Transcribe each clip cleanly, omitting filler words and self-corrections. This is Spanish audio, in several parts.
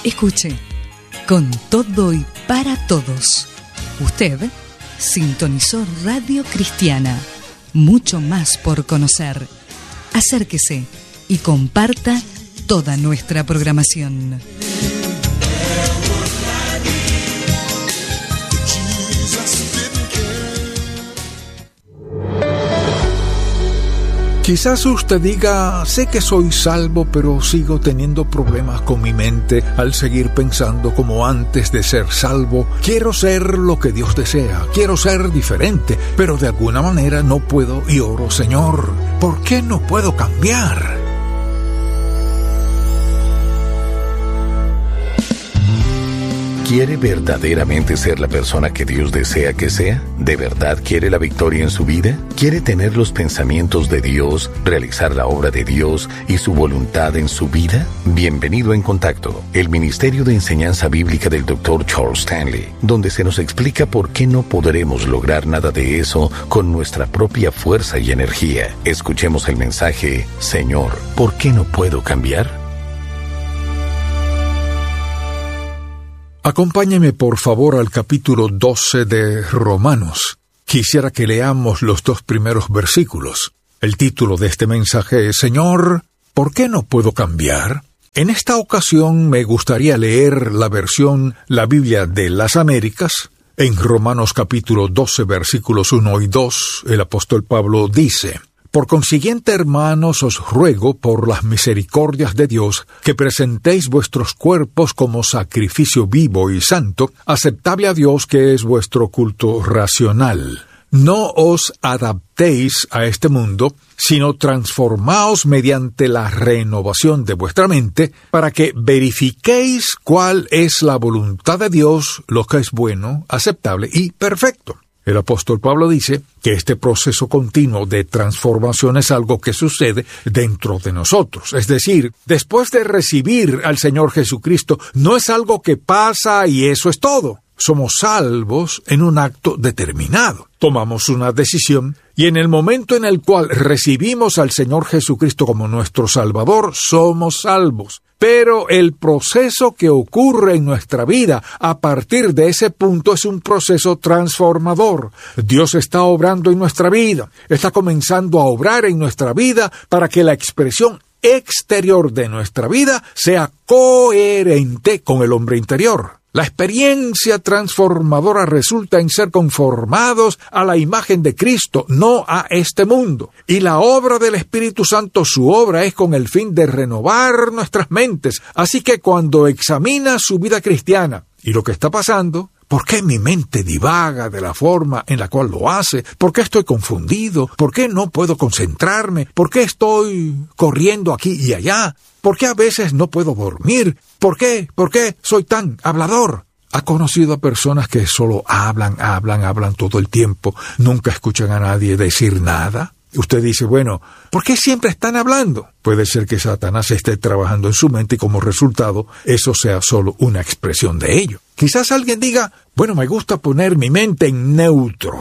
Escuche, con todo y para todos. Usted sintonizó Radio Cristiana. Mucho más por conocer. Acérquese y comparta toda nuestra programación. Quizás usted diga, sé que soy salvo, pero sigo teniendo problemas con mi mente al seguir pensando como antes de ser salvo. Quiero ser lo que Dios desea, quiero ser diferente, pero de alguna manera no puedo y oro, Señor, ¿por qué no puedo cambiar? ¿Quiere verdaderamente ser la persona que Dios desea que sea? ¿De verdad quiere la victoria en su vida? ¿Quiere tener los pensamientos de Dios, realizar la obra de Dios y su voluntad en su vida? Bienvenido En Contacto, el Ministerio de Enseñanza Bíblica del Dr. Charles Stanley, donde se nos explica por qué no podremos lograr nada de eso con nuestra propia fuerza y energía. Escuchemos el mensaje, Señor, ¿por qué no puedo cambiar? Acompáñeme por favor al capítulo 12 de Romanos. Quisiera que leamos los 2 primeros versículos. El título de este mensaje es Señor, ¿por qué no puedo cambiar? En esta ocasión me gustaría leer la versión La Biblia de las Américas. En Romanos capítulo 12 versículos 1 y 2, el apóstol Pablo dice: Por consiguiente, hermanos, os ruego por las misericordias de Dios que presentéis vuestros cuerpos como sacrificio vivo y santo, aceptable a Dios, que es vuestro culto racional. No os adaptéis a este mundo, sino transformaos mediante la renovación de vuestra mente, para que verifiquéis cuál es la voluntad de Dios, lo que es bueno, aceptable y perfecto. El apóstol Pablo dice que este proceso continuo de transformación es algo que sucede dentro de nosotros. Es decir, después de recibir al Señor Jesucristo, no es algo que pasa y eso es todo. Somos salvos en un acto determinado. Tomamos una decisión y en el momento en el cual recibimos al Señor Jesucristo como nuestro Salvador, somos salvos. Pero el proceso que ocurre en nuestra vida a partir de ese punto es un proceso transformador. Dios está obrando en nuestra vida, está comenzando a obrar en nuestra vida para que la expresión exterior de nuestra vida sea coherente con el hombre interior. La experiencia transformadora resulta en ser conformados a la imagen de Cristo, no a este mundo. Y la obra del Espíritu Santo, su obra es con el fin de renovar nuestras mentes. Así que cuando examina su vida cristiana y lo que está pasando, ¿por qué mi mente divaga de la forma en la cual lo hace? ¿Por qué estoy confundido? ¿Por qué no puedo concentrarme? ¿Por qué estoy corriendo aquí y allá? ¿Por qué a veces no puedo dormir? ¿Por qué soy tan hablador? ¿Ha conocido a personas que solo hablan todo el tiempo? ¿Nunca escuchan a nadie decir nada? Usted dice, bueno, ¿por qué siempre están hablando? Puede ser que Satanás esté trabajando en su mente y como resultado eso sea solo una expresión de ello. Quizás alguien diga, bueno, me gusta poner mi mente en neutro,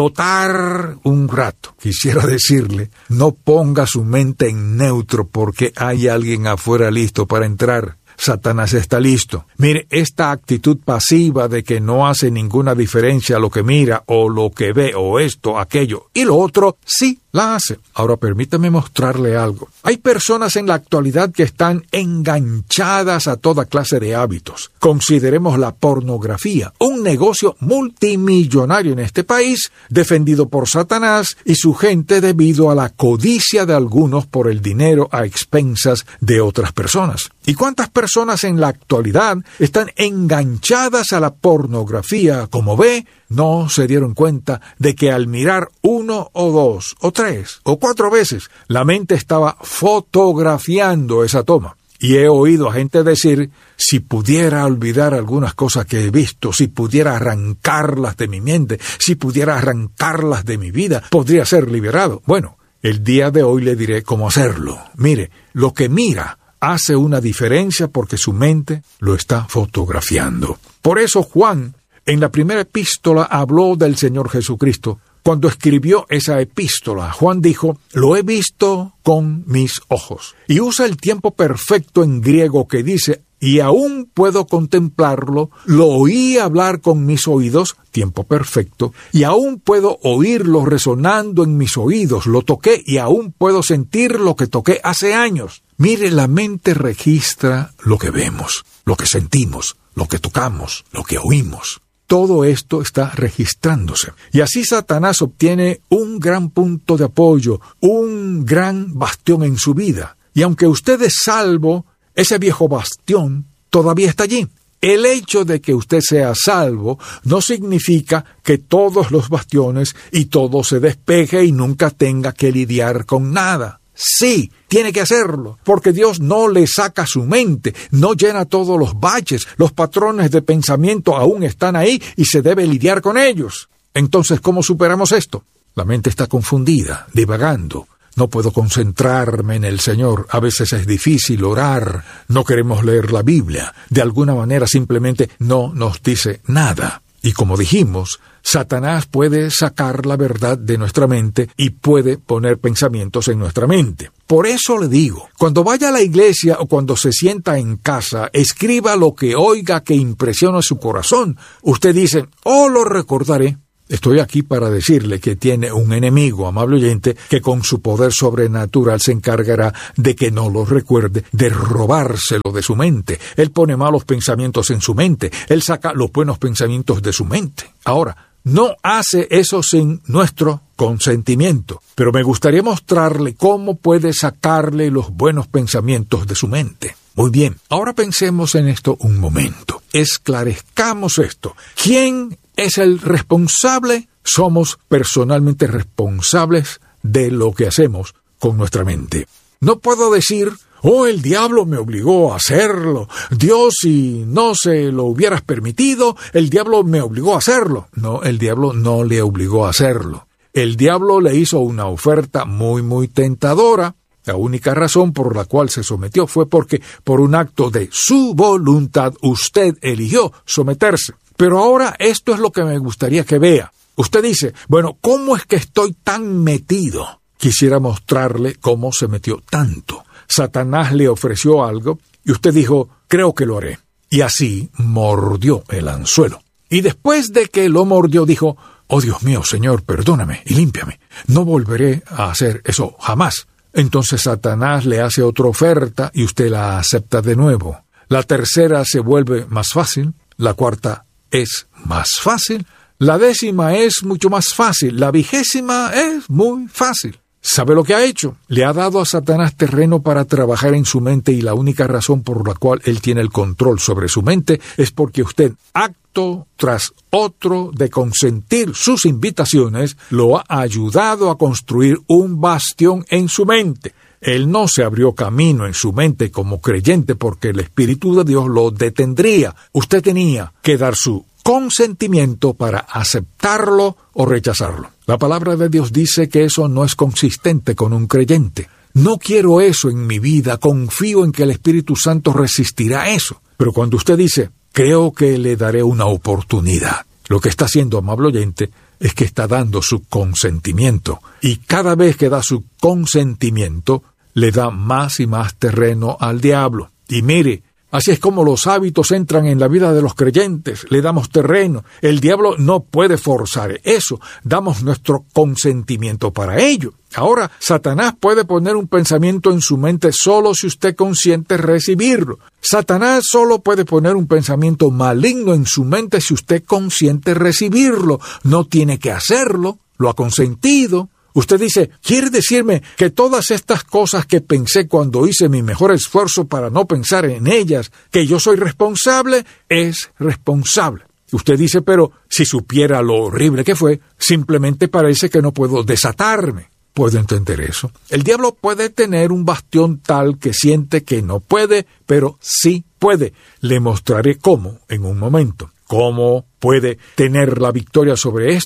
flotar un rato. Quisiera decirle, no ponga su mente en neutro porque hay alguien afuera listo para entrar. Satanás está listo. Mire, esta actitud pasiva de que no hace ninguna diferencia lo que mira o lo que ve o esto, aquello y lo otro, sí la hace. Ahora permítame mostrarle algo. Hay personas en la actualidad que están enganchadas a toda clase de hábitos. Consideremos la pornografía, un negocio multimillonario en este país, defendido por Satanás y su gente debido a la codicia de algunos por el dinero a expensas de otras personas. ¿Y cuántas personas en la actualidad están enganchadas a la pornografía? Como ve, no se dieron cuenta de que al mirar 1 o 2 o 3 o 4 veces, la mente estaba fotografiando esa toma. Y he oído a gente decir, si pudiera olvidar algunas cosas que he visto, si pudiera arrancarlas de mi mente, si pudiera arrancarlas de mi vida, podría ser liberado. Bueno, el día de hoy le diré cómo hacerlo. Mire, lo que mira hace una diferencia porque su mente lo está fotografiando. Por eso Juan, en la primera epístola, habló del Señor Jesucristo. Cuando escribió esa epístola, Juan dijo, lo he visto con mis ojos. Y usa el tiempo perfecto en griego que dice, y aún puedo contemplarlo, lo oí hablar con mis oídos, tiempo perfecto, y aún puedo oírlo resonando en mis oídos, lo toqué y aún puedo sentir lo que toqué hace años. Mire, la mente registra lo que vemos, lo que sentimos, lo que tocamos, lo que oímos. Todo esto está registrándose. Y así Satanás obtiene un gran punto de apoyo, un gran bastión en su vida. Y aunque usted es salvo, ese viejo bastión todavía está allí. El hecho de que usted sea salvo no significa que todos los bastiones y todo se despeje y nunca tenga que lidiar con nada. Sí, tiene que hacerlo, porque Dios no le saca su mente, no llena todos los baches, los patrones de pensamiento aún están ahí y se debe lidiar con ellos. Entonces, ¿cómo superamos esto? La mente está confundida, divagando. No puedo concentrarme en el Señor, a veces es difícil orar, no queremos leer la Biblia, de alguna manera simplemente no nos dice nada. Y como dijimos, Satanás puede sacar la verdad de nuestra mente y puede poner pensamientos en nuestra mente. Por eso le digo, cuando vaya a la iglesia o cuando se sienta en casa, escriba lo que oiga que impresiona su corazón. Usted dice, lo recordaré. Estoy aquí para decirle que tiene un enemigo, amable oyente, que con su poder sobrenatural se encargará de que no lo recuerde, de robárselo de su mente. Él pone malos pensamientos en su mente. Él saca los buenos pensamientos de su mente. Ahora, no hace eso sin nuestro consentimiento, pero me gustaría mostrarle cómo puede sacarle los buenos pensamientos de su mente. Muy bien, ahora pensemos en esto un momento. Esclarezcamos esto. ¿Quién es el responsable? Somos personalmente responsables de lo que hacemos con nuestra mente. No puedo decir, el diablo me obligó a hacerlo. Dios, si no se lo hubieras permitido, el diablo me obligó a hacerlo. No, el diablo no le obligó a hacerlo. El diablo le hizo una oferta muy tentadora. La única razón por la cual se sometió fue porque, por un acto de su voluntad, usted eligió someterse. Pero ahora esto es lo que me gustaría que vea. Usted dice, ¿cómo es que estoy tan metido? Quisiera mostrarle cómo se metió tanto. Satanás le ofreció algo y usted dijo, creo que lo haré. Y así mordió el anzuelo. Y después de que lo mordió, dijo, Dios mío, Señor, perdóname y límpiame. No volveré a hacer eso jamás. Entonces Satanás le hace otra oferta y usted la acepta de nuevo. La tercera se vuelve más fácil, la cuarta es más fácil, la 10ª es mucho más fácil, la 20ª es muy fácil. ¿Sabe lo que ha hecho? Le ha dado a Satanás terreno para trabajar en su mente y la única razón por la cual él tiene el control sobre su mente es porque usted, acto tras otro de consentir sus invitaciones, lo ha ayudado a construir un bastión en su mente. Él no se abrió camino en su mente como creyente porque el Espíritu de Dios lo detendría. Usted tenía que dar su consentimiento para aceptarlo o rechazarlo. La palabra de Dios dice que eso no es consistente con un creyente. No quiero eso en mi vida, confío en que el Espíritu Santo resistirá eso. Pero cuando usted dice, creo que le daré una oportunidad, lo que está haciendo, amable oyente, es que está dando su consentimiento. Y cada vez que da su consentimiento, le da más y más terreno al diablo. Y mire, así es como los hábitos entran en la vida de los creyentes. Le damos terreno. El diablo no puede forzar eso. Damos nuestro consentimiento para ello. Ahora, Satanás puede poner un pensamiento en su mente solo si usted consiente recibirlo. Satanás solo puede poner un pensamiento maligno en su mente si usted consiente recibirlo. No tiene que hacerlo. Lo ha consentido. Usted dice, ¿quiere decirme que todas estas cosas que pensé cuando hice mi mejor esfuerzo para no pensar en ellas, que yo soy responsable? Es responsable. Usted dice, pero si supiera lo horrible que fue, simplemente parece que no puedo desatarme. ¿Puedo entender eso? El diablo puede tener un bastión tal que siente que no puede, pero sí puede. Le mostraré cómo en un momento. ¿Cómo puede tener la victoria sobre esto?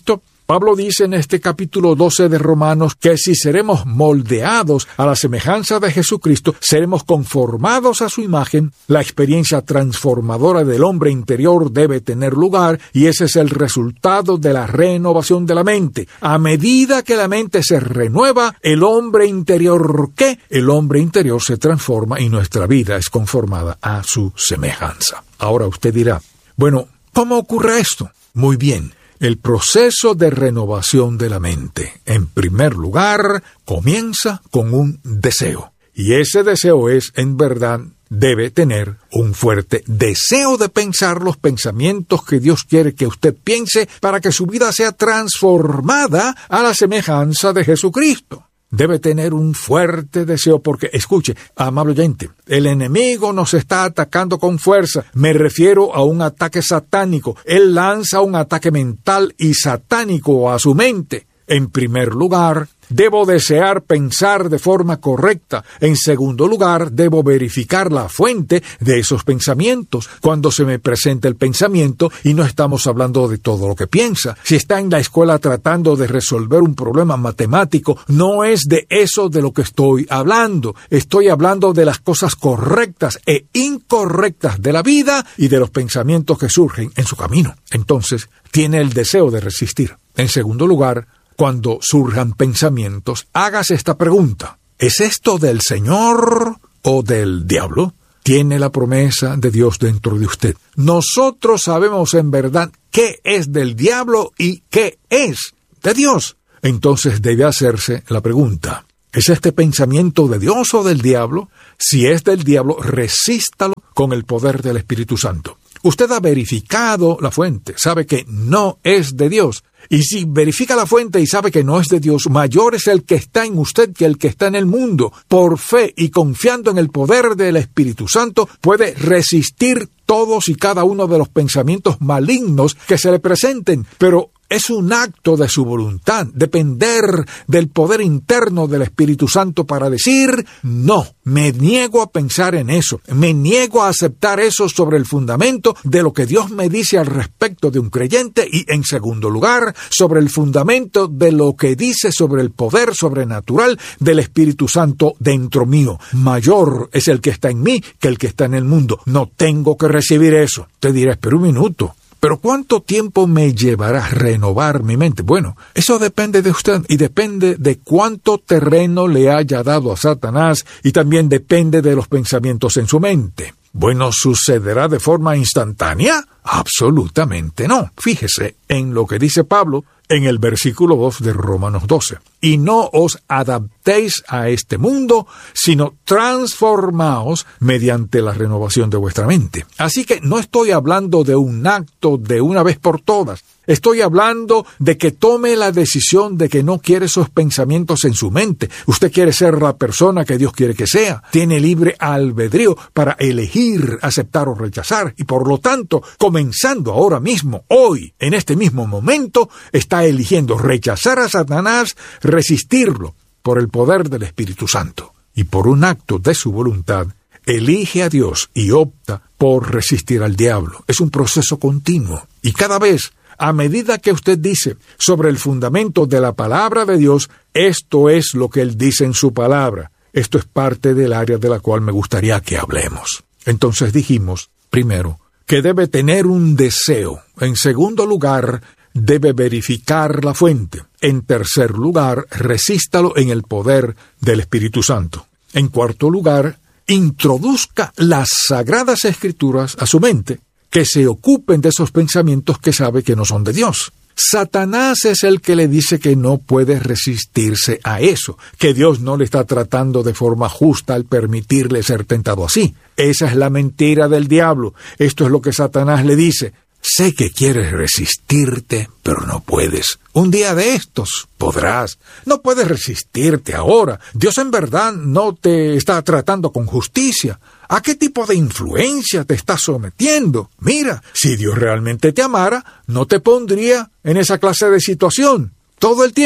Pablo dice en este capítulo 12 de Romanos que si seremos moldeados a la semejanza de Jesucristo, seremos conformados a su imagen. La experiencia transformadora del hombre interior debe tener lugar y ese es el resultado de la renovación de la mente. A medida que la mente se renueva, el hombre interior, ¿qué? El hombre interior se transforma y nuestra vida es conformada a su semejanza. Ahora usted dirá, bueno, ¿cómo ocurre esto? Muy bien. El proceso de renovación de la mente, en primer lugar, comienza con un deseo. Y ese deseo es, en verdad, debe tener un fuerte deseo de pensar los pensamientos que Dios quiere que usted piense para que su vida sea transformada a la semejanza de Jesucristo. Debe tener un fuerte deseo porque, escuche, amable oyente, el enemigo nos está atacando con fuerza. Me refiero a un ataque satánico. Él lanza un ataque mental y satánico a su mente. En primer lugar, debo desear pensar de forma correcta. En segundo lugar, debo verificar la fuente de esos pensamientos. Cuando se me presenta el pensamiento, y no estamos hablando de todo lo que piensa, si está en la escuela tratando de resolver un problema matemático, no es de eso de lo que estoy hablando. Estoy hablando de las cosas correctas e incorrectas de la vida y de los pensamientos que surgen en su camino. Entonces, tiene el deseo de resistir. En segundo lugar, cuando surjan pensamientos, hágase esta pregunta: ¿es esto del Señor o del diablo? Tiene la promesa de Dios dentro de usted. Nosotros sabemos en verdad qué es del diablo y qué es de Dios. Entonces debe hacerse la pregunta: ¿es este pensamiento de Dios o del diablo? Si es del diablo, resístalo con el poder del Espíritu Santo. Usted ha verificado la fuente, sabe que no es de Dios. Y si verifica la fuente y sabe que no es de Dios, mayor es el que está en usted que el que está en el mundo. Por fe y confiando en el poder del Espíritu Santo, puede resistir todos y cada uno de los pensamientos malignos que se le presenten. Pero es un acto de su voluntad, depender del poder interno del Espíritu Santo para decir: no, me niego a pensar en eso, me niego a aceptar eso sobre el fundamento de lo que Dios me dice al respecto de un creyente y, en segundo lugar, sobre el fundamento de lo que dice sobre el poder sobrenatural del Espíritu Santo dentro mío. Mayor es el que está en mí que el que está en el mundo. No tengo que recibir eso. Te diré, espera un minuto. ¿Pero cuánto tiempo me llevará a renovar mi mente? Bueno, eso depende de usted y depende de cuánto terreno le haya dado a Satanás y también depende de los pensamientos en su mente. Bueno, ¿sucederá de forma instantánea? Absolutamente no. Fíjese en lo que dice Pablo en el versículo 2 de Romanos 12. Y no os adaptéis a este mundo, sino transformaos mediante la renovación de vuestra mente. Así que no estoy hablando de un acto de una vez por todas. Estoy hablando de que tome la decisión de que no quiere esos pensamientos en su mente. Usted quiere ser la persona que Dios quiere que sea. Tiene libre albedrío para elegir, aceptar o rechazar. Y por lo tanto, comenzando ahora mismo, hoy, en este mismo momento, está eligiendo rechazar a Satanás, resistirlo por el poder del Espíritu Santo. Y por un acto de su voluntad, elige a Dios y opta por resistir al diablo. Es un proceso continuo. Y cada vez, a medida que usted dice sobre el fundamento de la palabra de Dios, esto es lo que Él dice en su palabra. Esto es parte del área de la cual me gustaría que hablemos. Entonces dijimos, primero, que debe tener un deseo. En segundo lugar, debe verificar la fuente. En tercer lugar, resístalo en el poder del Espíritu Santo. En cuarto lugar, introduzca las Sagradas Escrituras a su mente, que se ocupen de esos pensamientos que sabe que no son de Dios. Satanás es el que le dice que no puede resistirse a eso, que Dios no le está tratando de forma justa al permitirle ser tentado así. Esa es la mentira del diablo. Esto es lo que Satanás le dice. Sé que quieres resistirte, pero no puedes. Un día de estos podrás. No puedes resistirte ahora. Dios en verdad no te está tratando con justicia. ¿A qué tipo de influencia te estás sometiendo? Mira, si Dios realmente te amara, no te pondría en esa clase de situación todo el tiempo.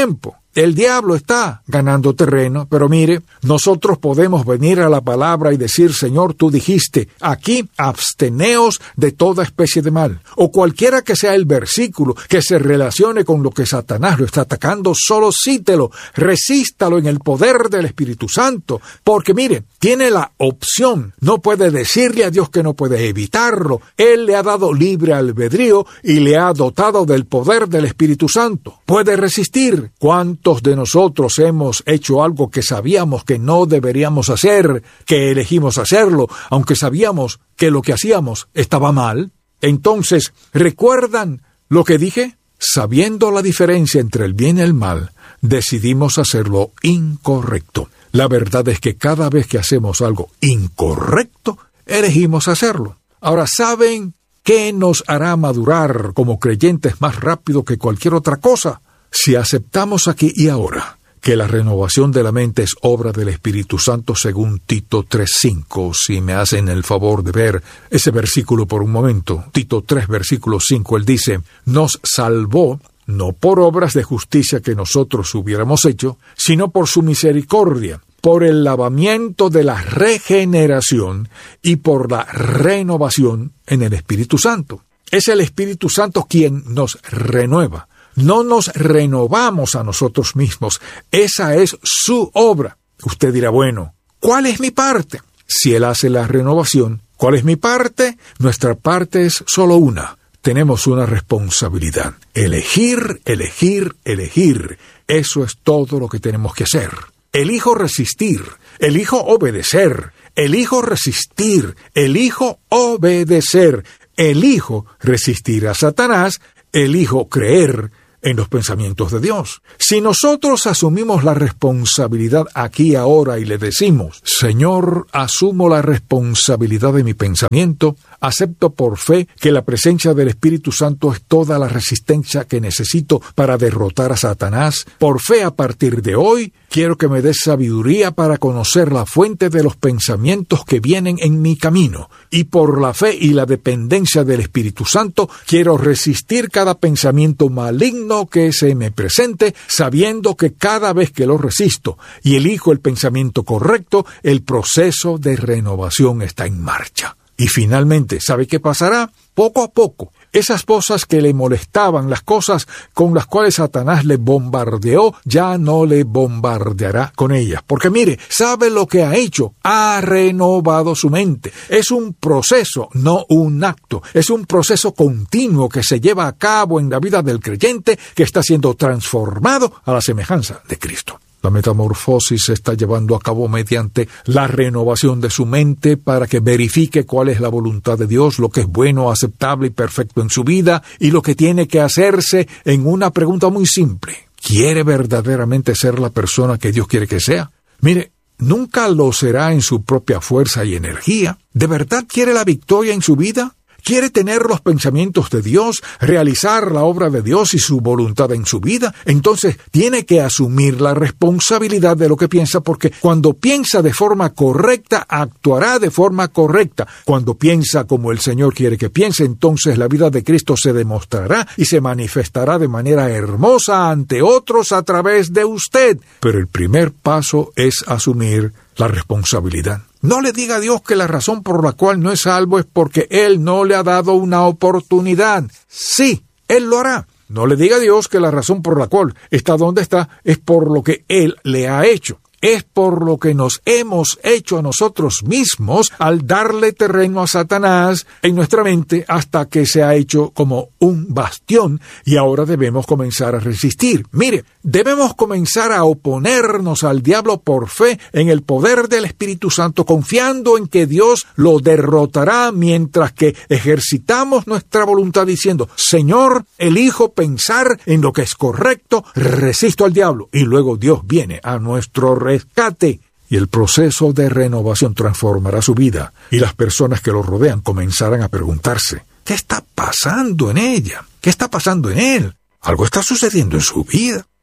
El diablo está ganando terreno, pero mire, nosotros podemos venir a la palabra y decir, Señor, tú dijiste, aquí absteneos de toda especie de mal. O cualquiera que sea el versículo que se relacione con lo que Satanás lo está atacando, solo cítelo, resístalo en el poder del Espíritu Santo. Porque mire, tiene la opción, no puede decirle a Dios que no puede evitarlo. Él le ha dado libre albedrío y le ha dotado del poder del Espíritu Santo. Puede resistir. ¿Cuántos de nosotros hemos hecho algo que sabíamos que no deberíamos hacer, que elegimos hacerlo, aunque sabíamos que lo que hacíamos estaba mal? Entonces, ¿recuerdan lo que dije? Sabiendo la diferencia entre el bien y el mal, decidimos hacerlo incorrecto. La verdad es que cada vez que hacemos algo incorrecto, elegimos hacerlo. Ahora, ¿saben qué nos hará madurar como creyentes más rápido que cualquier otra cosa? Si aceptamos aquí y ahora que la renovación de la mente es obra del Espíritu Santo según Tito 3:5, si me hacen el favor de ver ese versículo por un momento, Tito 3, versículo 5, él dice, nos salvó no por obras de justicia que nosotros hubiéramos hecho, sino por su misericordia, por el lavamiento de la regeneración y por la renovación en el Espíritu Santo. Es el Espíritu Santo quien nos renueva. No nos renovamos a nosotros mismos. Esa es su obra. Usted dirá, bueno, ¿cuál es mi parte? Si Él hace la renovación, ¿cuál es mi parte? Nuestra parte es solo una. Tenemos una responsabilidad. Elegir, elegir, elegir. Eso es todo lo que tenemos que hacer. Elijo resistir. Elijo obedecer. Elijo resistir. Elijo obedecer. Elijo resistir a Satanás. Elijo creer en los pensamientos de Dios. Si nosotros asumimos la responsabilidad aquí ahora y le decimos, Señor, asumo la responsabilidad de mi pensamiento, acepto por fe que la presencia del Espíritu Santo es toda la resistencia que necesito para derrotar a Satanás, por fe a partir de hoy, quiero que me des sabiduría para conocer la fuente de los pensamientos que vienen en mi camino, y por la fe y la dependencia del Espíritu Santo, quiero resistir cada pensamiento maligno que se me presente, sabiendo que cada vez que lo resisto y elijo el pensamiento correcto, el proceso de renovación está en marcha. Y finalmente, ¿sabe qué pasará? Poco a poco, esas cosas que le molestaban, las cosas con las cuales Satanás le bombardeó, ya no le bombardeará con ellas. Porque mire, ¿sabe lo que ha hecho? Ha renovado su mente. Es un proceso, no un acto. Es un proceso continuo que se lleva a cabo en la vida del creyente que está siendo transformado a la semejanza de Cristo. La metamorfosis se está llevando a cabo mediante la renovación de su mente para que verifique cuál es la voluntad de Dios, lo que es bueno, aceptable y perfecto en su vida, y lo que tiene que hacerse en una pregunta muy simple. ¿Quiere verdaderamente ser la persona que Dios quiere que sea? Mire, nunca lo será en su propia fuerza y energía. ¿De verdad quiere la victoria en su vida? ¿Quiere tener los pensamientos de Dios, realizar la obra de Dios y su voluntad en su vida? Entonces tiene que asumir la responsabilidad de lo que piensa, porque cuando piensa de forma correcta, actuará de forma correcta. Cuando piensa como el Señor quiere que piense, entonces la vida de Cristo se demostrará y se manifestará de manera hermosa ante otros a través de usted. Pero el primer paso es asumir la responsabilidad. No le diga a Dios que la razón por la cual no es salvo es porque Él no le ha dado una oportunidad. Sí, Él lo hará. No le diga a Dios que la razón por la cual está donde está es por lo que Él le ha hecho. Es por lo que nos hemos hecho a nosotros mismos al darle terreno a Satanás en nuestra mente hasta que se ha hecho como un bastión y ahora debemos comenzar a resistir. Mire, debemos comenzar a oponernos al diablo por fe en el poder del Espíritu Santo, confiando en que Dios lo derrotará mientras que ejercitamos nuestra voluntad diciendo, Señor, elijo pensar en lo que es correcto, resisto al diablo y luego Dios viene a nuestro rescate. Y el proceso de renovación transformará su vida y las personas que lo rodean comenzarán a preguntarse, ¿qué está pasando en ella? ¿Qué está pasando en él? Algo está sucediendo en su vida.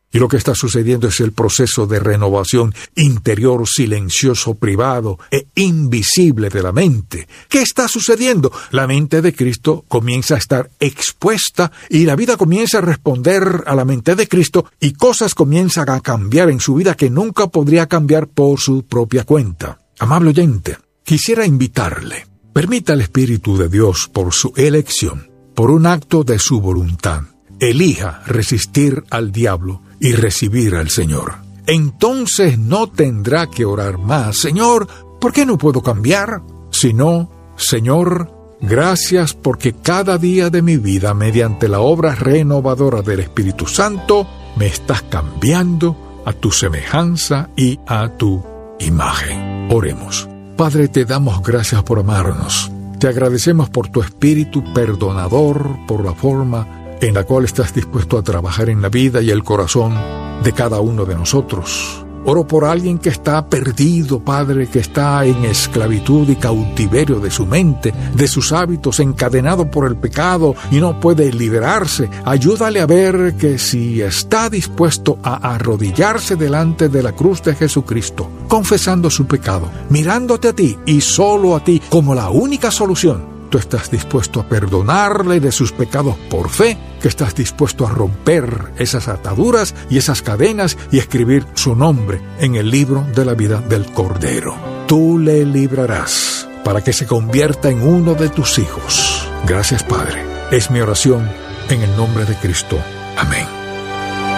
Y lo que está sucediendo es el proceso de renovación interior, silencioso, privado e invisible de la mente. ¿Qué está sucediendo? La mente de Cristo comienza a estar expuesta y la vida comienza a responder a la mente de Cristo y cosas comienzan a cambiar en su vida que nunca podría cambiar por su propia cuenta. Amable oyente, quisiera invitarle. Permita al Espíritu de Dios, por su elección, por un acto de su voluntad, elija resistir al diablo y recibir al Señor. Entonces no tendrá que orar más: Señor, ¿por qué no puedo cambiar? Sino: Señor, gracias porque cada día de mi vida, mediante la obra renovadora del Espíritu Santo, me estás cambiando a tu semejanza y a tu imagen. Oremos. Padre, te damos gracias por amarnos. Te agradecemos por tu espíritu perdonador, por la forma en la cual estás dispuesto a trabajar en la vida y el corazón de cada uno de nosotros. Oro por alguien que está perdido, Padre, que está en esclavitud y cautiverio de su mente, de sus hábitos, encadenado por el pecado y no puede liberarse. Ayúdale a ver que si está dispuesto a arrodillarse delante de la cruz de Jesucristo, confesando su pecado, mirándote a ti y solo a ti como la única solución, tú estás dispuesto a perdonarle de sus pecados por fe, que estás dispuesto a romper esas ataduras y esas cadenas y escribir su nombre en el libro de la vida del Cordero. Tú le librarás para que se convierta en uno de tus hijos. Gracias, Padre. Es mi oración en el nombre de Cristo. Amén.